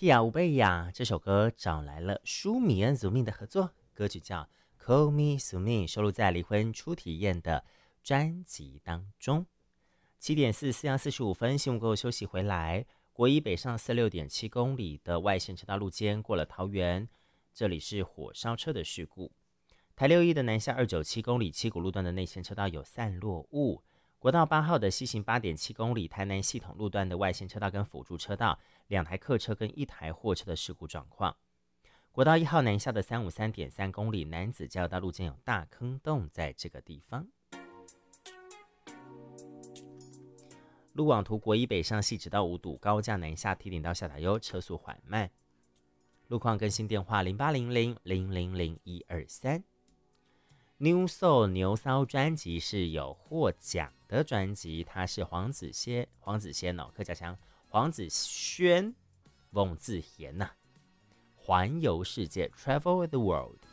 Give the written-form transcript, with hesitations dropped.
Pia 吴贝雅这首歌找来了舒米恩祖命的合作，歌曲叫 Call Me Sumi， 收录在离婚初体验的专辑当中。7:44:45，新闻过后休息回来。国一北上46.7公里的外线车道路肩过了桃园，这里是火烧车的事故。台6E的南下297公里七股路段的内线车道有散落物。国道8号的西行8.7公里台南系统路段的外线车道跟辅助车道，2台客车跟1台货车的事故状况。国道1号南下的353.3公里南子交流道路肩有大坑洞，在这个地方。路网图国一北上汐止到五堵高架南下梯顶到下塔悠车速缓慢。路况更新电话0800000123。New Soul 牛骚专辑是有获奖的专辑，它是黄子仙客家腔黄子轩翁自贤呐，环游世界 Travel the World。